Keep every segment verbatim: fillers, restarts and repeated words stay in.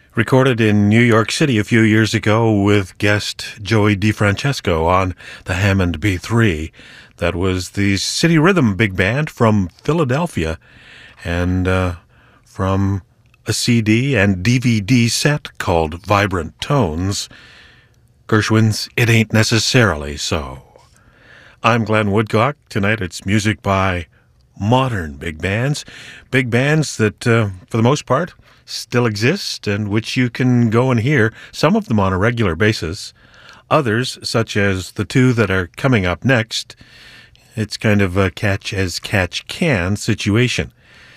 Recorded in New York City a few years ago with guest Joey DeFrancesco on the Hammond B three. That was the City Rhythm Big Band from Philadelphia, and uh, from a C D and D V D set called Vibrant Tones, Gershwin's It Ain't Necessarily So. I'm Glenn Woodcock. Tonight it's music by modern big bands, big bands that, uh, for the most part, still exist and which you can go and hear, some of them on a regular basis. Others, such as the two that are coming up next, it's kind of a catch-as-catch-can situation.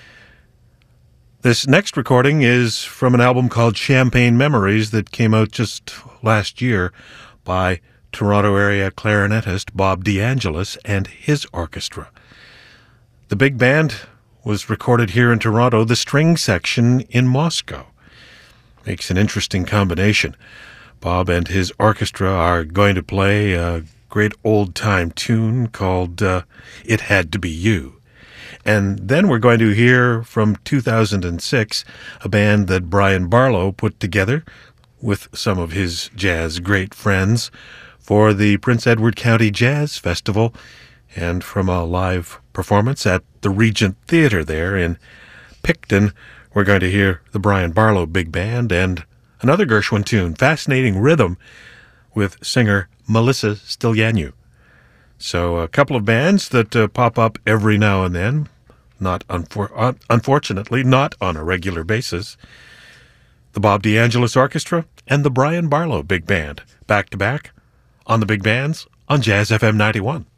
This next recording is from an album called Champagne Memories that came out just last year by Toronto area clarinetist Bob DeAngelis and his orchestra. The big band was recorded here in Toronto, the string section in Moscow. Makes an interesting combination. Bob and his orchestra are going to play a great old-time tune called uh, It Had to Be You. And then we're going to hear from two thousand six, a band that Brian Barlow put together with some of his jazz great friends for the Prince Edward County Jazz Festival, and from a live performance at the Regent Theatre there in Picton, we're going to hear the Brian Barlow Big Band and another Gershwin tune, Fascinating Rhythm, with singer Melissa Stilyanu. So a couple of bands that uh, pop up every now and then, not unfor- uh, unfortunately, not on a regular basis. The Bob DeAngelis Orchestra and the Brian Barlow Big Band, back to back on the Big Bands on Jazz F M ninety-one.